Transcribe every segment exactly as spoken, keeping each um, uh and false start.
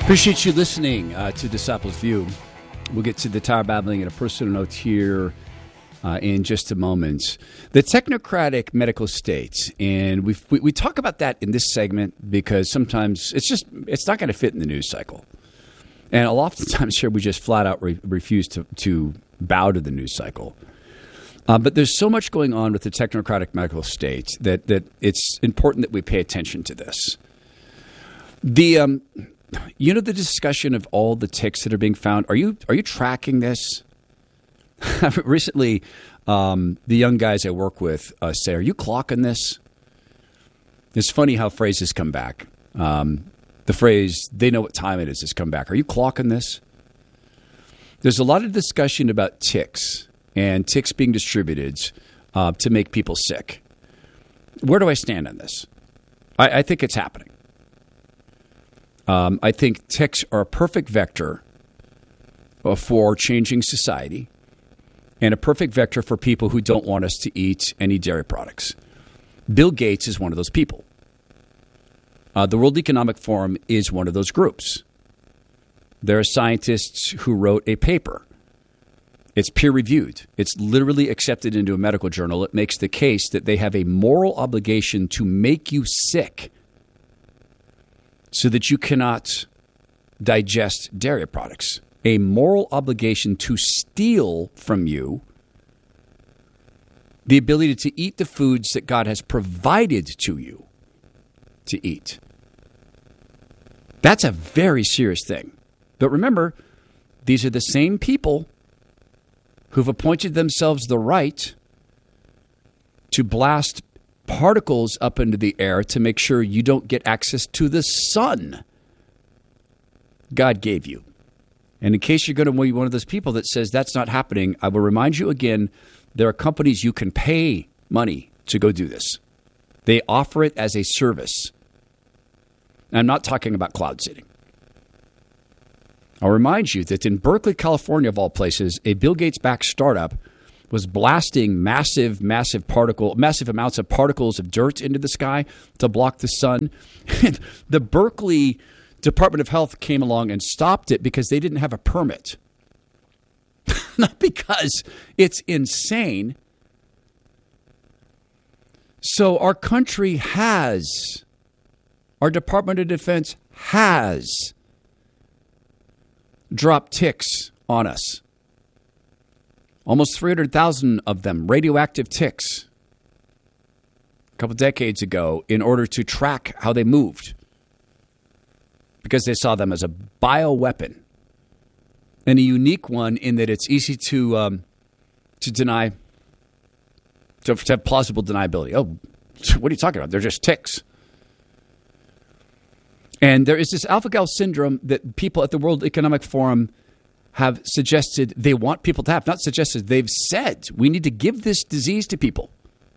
Appreciate you listening uh, to Disciples View. We'll get to the Tower Babbling and a personal note here uh, in just a moment. The technocratic medical state, and we we we talk about that in this segment because sometimes it's just it's not going to fit in the news cycle, and a lot of times here we just flat out re- refuse to to bow to the news cycle. Uh, but there's so much going on with the technocratic medical state that that it's important that we pay attention to this. The um. You know the discussion of all the ticks that are being found? Are you are you tracking this? Recently, um, the young guys I work with uh, say, are you clocking this? It's funny how phrases come back. Um, the phrase, they know what time it is, has come back. Are you clocking this? There's a lot of discussion about ticks and ticks being distributed uh, to make people sick. Where do I stand on this? I, I think it's happening. Um, I think ticks are a perfect vector for changing society and a perfect vector for people who don't want us to eat any dairy products. Bill Gates is one of those people. Uh, the World Economic Forum is one of those groups. There are scientists who wrote a paper. It's peer-reviewed. It's literally accepted into a medical journal. It makes the case that they have a moral obligation to make you sick so that you cannot digest dairy products. A moral obligation to steal from you the ability to eat the foods that God has provided to you to eat. That's a very serious thing. But remember, these are the same people who've appointed themselves the right to blast particles up into the air to make sure you don't get access to the sun God gave you. And in case you're going to be one of those people that says that's not happening, I will remind you again, there are companies you can pay money to go do this. They offer it as a service. And I'm not talking about cloud seeding. I'll remind you that in Berkeley, California, of all places, a Bill Gates-backed startup was blasting massive, massive particle, massive amounts of particles of dirt into the sky to block the sun. And the Berkeley Department of Health came along and stopped it because they didn't have a permit. Not because it's insane. So our country has, our Department of Defense has dropped ticks on us. Almost three hundred thousand of them, radioactive ticks, a couple decades ago, in order to track how they moved, because they saw them as a bioweapon, and a unique one in that it's easy to um, to deny, to, to have plausible deniability. Oh, what are you talking about? They're just ticks. And there is this alpha-gal syndrome that people at the World Economic Forum have suggested they want people to have. Not suggested, they've said we need to give this disease to people.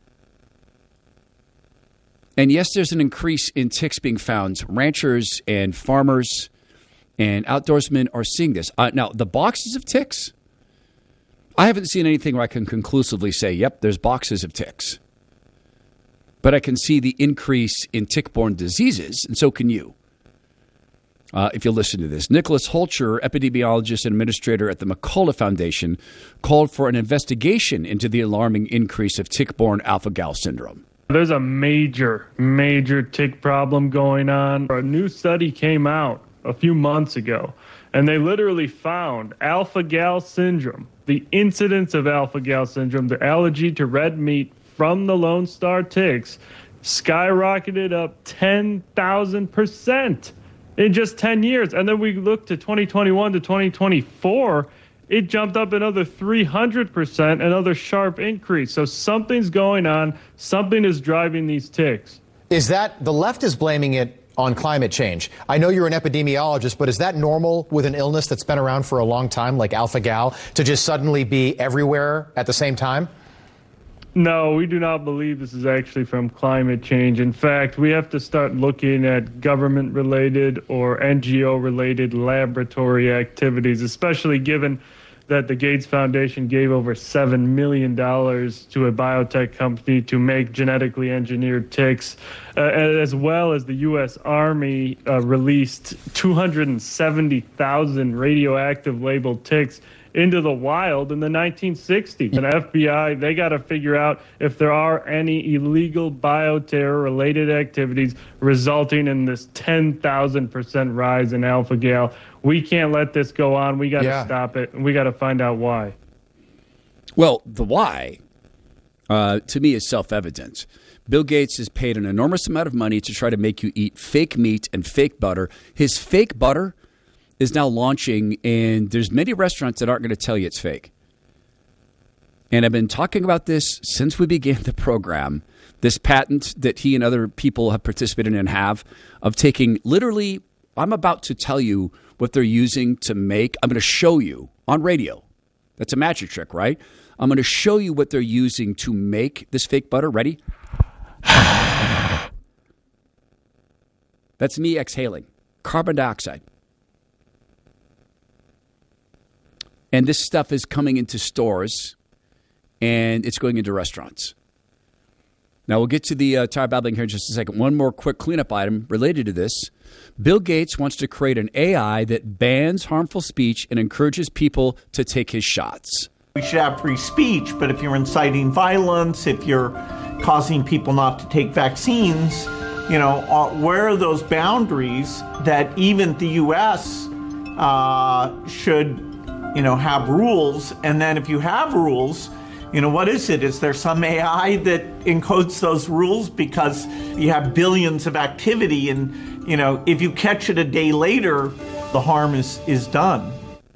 And yes, there's an increase in ticks being found. Ranchers and farmers and outdoorsmen are seeing this. Uh, now, the boxes of ticks, I haven't seen anything where I can conclusively say, yep, there's boxes of ticks. But I can see the increase in tick-borne diseases, and so can you. Uh, if you listen to this. Nicholas Holcher, epidemiologist and administrator at the McCullough Foundation, called for an investigation into the alarming increase of tick-borne alpha-gal syndrome. There's a major, major tick problem going on. A new study came out a few months ago, and they literally found alpha-gal syndrome, the incidence of alpha-gal syndrome, the allergy to red meat from the Lone Star ticks, skyrocketed up ten thousand percent. In just ten years. And then we look to twenty twenty-one to twenty twenty-four, it jumped up another three hundred percent, another sharp increase. So something's going on. Something is driving these ticks. Is that, the left is blaming it on climate change. I know you're an epidemiologist, but is that normal with an illness that's been around for a long time, like alpha-gal, to just suddenly be everywhere at the same time? No, we do not believe this is actually from climate change. In fact, we have to start looking at government-related or N G O-related laboratory activities, especially given that the Gates Foundation gave over seven million dollars to a biotech company to make genetically engineered ticks, uh, as well as the U S Army uh, released two hundred seventy thousand radioactive labeled ticks into the wild in the nineteen sixties. And F B I, they got to figure out if there are any illegal bioterror-related activities resulting in this ten thousand percent rise in alpha-gal. We can't let this go on. We got to yeah. stop it, and we got to find out why. Well, the why, uh, to me, is self-evident. Bill Gates has paid an enormous amount of money to try to make you eat fake meat and fake butter. His fake butter is now launching, and there's many restaurants that aren't going to tell you it's fake. And I've been talking about this since we began the program, this patent that he and other people have participated in and have of taking literally, I'm about to tell you what they're using to make, I'm going to show you on radio. That's a magic trick, right? I'm going to show you what they're using to make this fake butter. Ready? That's me exhaling carbon dioxide. And this stuff is coming into stores, and it's going into restaurants. Now, we'll get to the uh, tire babbling here in just a second. One more quick cleanup item related to this. Bill Gates wants to create an A I that bans harmful speech and encourages people to take his shots. We should have free speech, but if you're inciting violence, if you're causing people not to take vaccines, you know, uh, where are those boundaries that even the U S uh, should you know, have rules? And then if you have rules, you know, what is it? Is there some A I that encodes those rules? Because you have billions of activity and, you know, if you catch it a day later, the harm is, is done.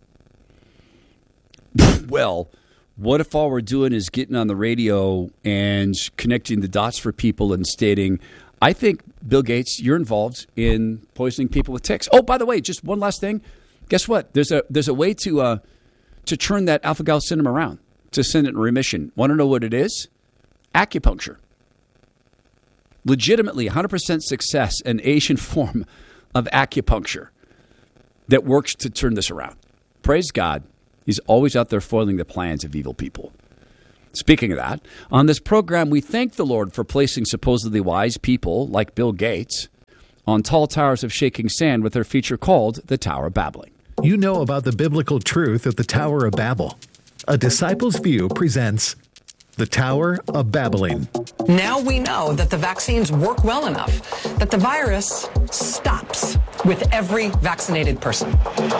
Well, what if all we're doing is getting on the radio and connecting the dots for people and stating, I think, Bill Gates, you're involved in poisoning people with ticks. Oh, by the way, just one last thing. Guess what? There's a there's a way to uh, to turn that alpha-gal syndrome around, to send it in remission. Want to know what it is? Acupuncture. Legitimately, one hundred percent success, an Asian form of acupuncture that works to turn this around. Praise God. He's always out there foiling the plans of evil people. Speaking of that, on this program, we thank the Lord for placing supposedly wise people like Bill Gates on tall towers of shaking sand with their feature called The Tower of Babbling. You know about the biblical truth of the Tower of Babel. A Disciple's View presents The Tower of Babbling. Now we know that the vaccines work well enough that the virus stops with every vaccinated person.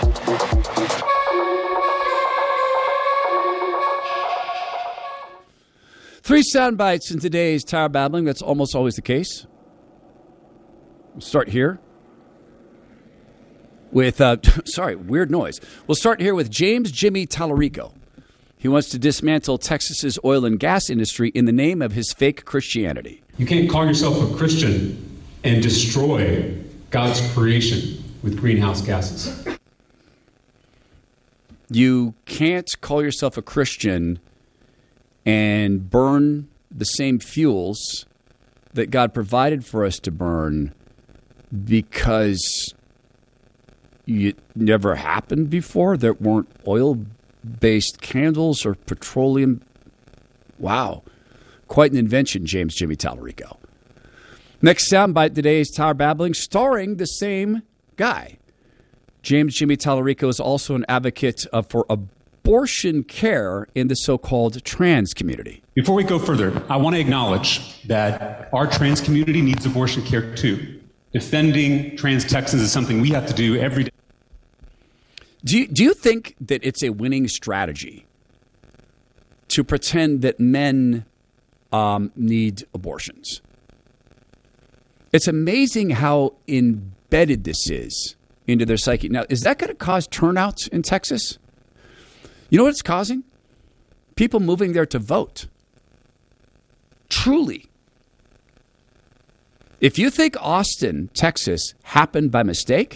Three sound bites in today's Tower of Babbling. That's almost always the case. We'll start here with, uh, sorry, weird noise. We'll start here with James Jimmy Tallarico. He wants to dismantle Texas's oil and gas industry in the name of his fake Christianity. You can't call yourself a Christian and destroy God's creation with greenhouse gases. You can't call yourself a Christian and burn the same fuels that God provided for us to burn because it never happened before. There weren't oil-based candles or petroleum. Wow. Quite an invention, James Jimmy Tallarico. Next soundbite today is Tower Babbling, starring the same guy. James Jimmy Tallarico is also an advocate uh, for abortion care in the so-called trans community. Before we go further, I want to acknowledge that our trans community needs abortion care too. Defending trans Texans is something we have to do every day. Do you, do you think that it's a winning strategy to pretend that men um, need abortions? It's amazing how embedded this is into their psyche. Now, is that going to cause turnouts in Texas? You know what it's causing? People moving there to vote. Truly. If you think Austin, Texas, happened by mistake,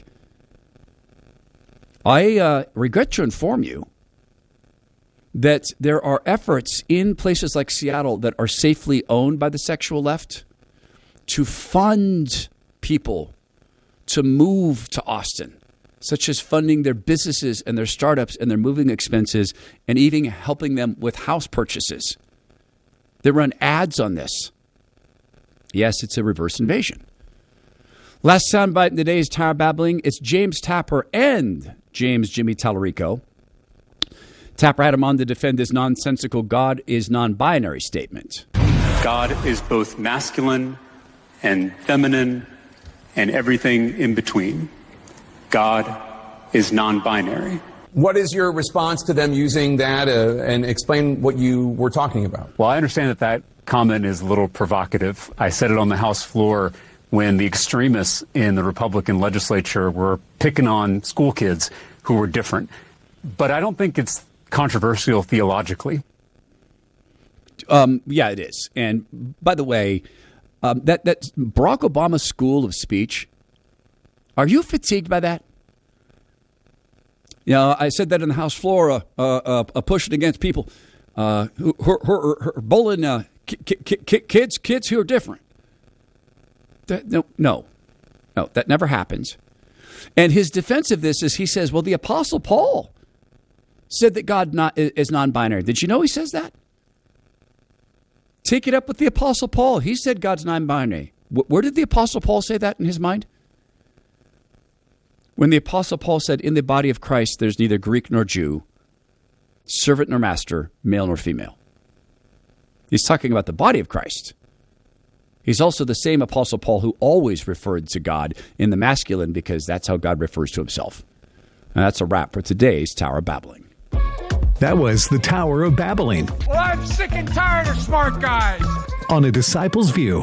I uh, regret to inform you that there are efforts in places like Seattle that are safely owned by the sexual left to fund people to move to Austin such as funding their businesses and their startups and their moving expenses and even helping them with house purchases. They run ads on this. Yes, it's a reverse invasion. Last soundbite in today's Tower Babbling, it's James Tapper and James Jimmy Tallarico. Tapper had him on to defend his nonsensical God is non-binary statement. God is both masculine and feminine and everything in between. God is non-binary. What is your response to them using that uh, and explain what you were talking about? Well, I understand that that comment is a little provocative. I said it on the House floor when the extremists in the Republican legislature were picking on school kids who were different. But I don't think it's controversial theologically. Um, yeah, it is. And by the way, um, that, that Barack Obama school of speech, are you fatigued by that? You know, I said that in the House floor, uh, uh, uh, pushing against people uh, who, who, who, who are bullying uh, ki- ki- ki- kids, kids who are different. That, no, no, no, that never happens. And his defense of this is he says, well, the Apostle Paul said that God not, is non-binary. Did you know he says that? Take it up with the Apostle Paul. He said God's non-binary. Where did the Apostle Paul say that in his mind? When the Apostle Paul said, in the body of Christ, there's neither Greek nor Jew, servant nor master, male nor female. He's talking about the body of Christ. He's also the same Apostle Paul who always referred to God in the masculine because that's how God refers to himself. And that's a wrap for today's Tower of Babbling. That was the Tower of Babbling. Well, I'm sick and tired of smart guys. On A Disciple's View.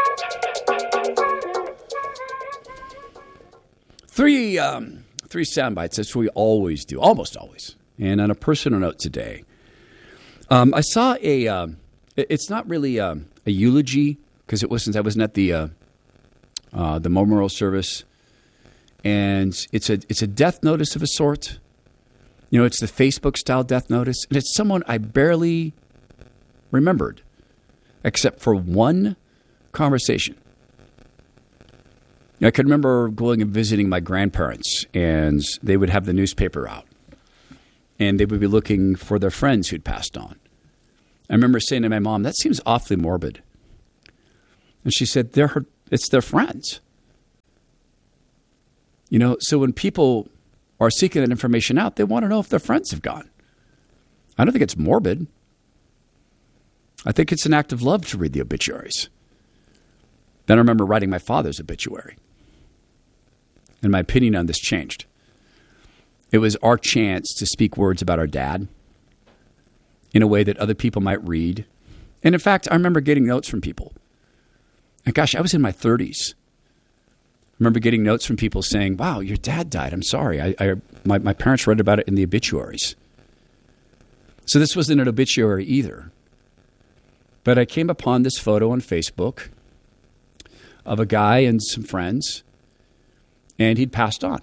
Three um, three sound bites. That's what we always do, almost always. And on a personal note today, um, I saw a. Uh, it's not really a, a eulogy because it wasn't. I wasn't at the uh, uh, the memorial service, and it's a it's a death notice of a sort. You know, it's the Facebook style death notice, and it's someone I barely remembered, except for one conversation. I could remember going and visiting my grandparents, and they would have the newspaper out, and they would be looking for their friends who'd passed on. I remember saying to my mom, that seems awfully morbid. And she said, They're her, it's their friends. You know, so when people are seeking that information out, they want to know if their friends have gone. I don't think it's morbid. I think it's an act of love to read the obituaries. Then I remember writing my father's obituary. And my opinion on this changed. It was our chance to speak words about our dad in a way that other people might read. And in fact, I remember getting notes from people. And gosh, I was in my thirties. I remember getting notes from people saying, wow, your dad died. I'm sorry. I, I my, my parents read about it in the obituaries. So this wasn't an obituary either. But I came upon this photo on Facebook of a guy and some friends, and he'd passed on.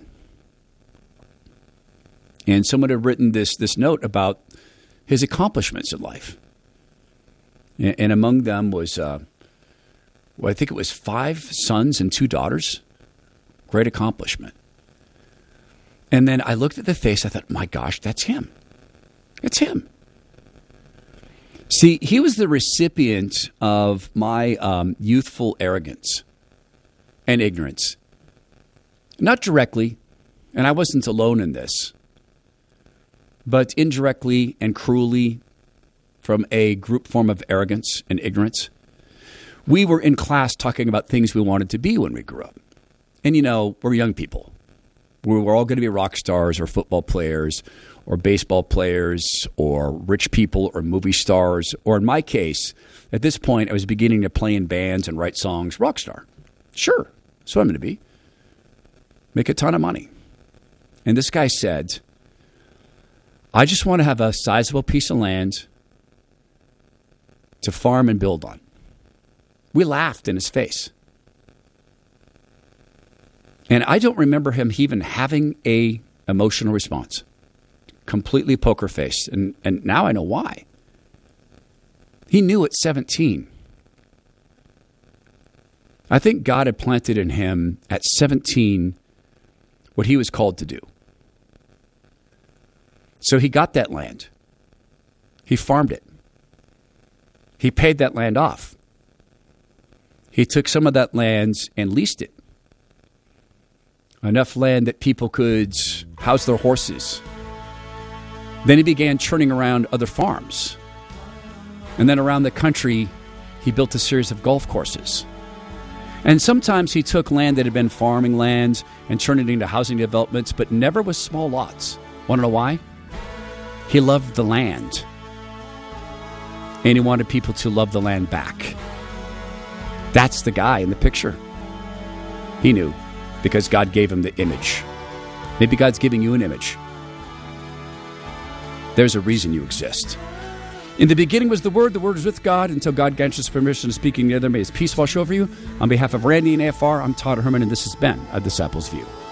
And someone had written this this note about his accomplishments in life. And, and among them was, uh, well, I think it was five sons and two daughters. Great accomplishment. And then I looked at the face, I thought, my gosh, that's him. It's him. See, he was the recipient of my um, youthful arrogance and ignorance. Not directly, and I wasn't alone in this, but indirectly and cruelly from a group form of arrogance and ignorance. We were in class talking about things we wanted to be when we grew up. And, you know, we're young people. We were all going to be rock stars or football players or baseball players or rich people or movie stars. Or in my case, at this point, I was beginning to play in bands and write songs, rock star. Sure, that's what I'm going to be. Make a ton of money. And this guy said, I just want to have a sizable piece of land to farm and build on. We laughed in his face. And I don't remember him even having a emotional response. Completely poker faced. And, and now I know why. He knew at seventeen. I think God had planted in him at seventeen what he was called to do. So he got that land. He farmed it. He paid that land off. He took some of that land and leased it. Enough land that people could house their horses. Then he began churning around other farms. And then around the country, he built a series of golf courses. And sometimes he took land that had been farming lands and turned it into housing developments, but never with small lots. Want to know why? He loved the land. And he wanted people to love the land back. That's the guy in the picture. He knew, because God gave him the image. Maybe God's giving you an image. There's a reason you exist. In the beginning was the Word. The Word was with God until God granted us permission to speak in the other. May His peace wash over you. On behalf of Randy and A F R, I'm Todd Herman, and this has been A Disciple's View.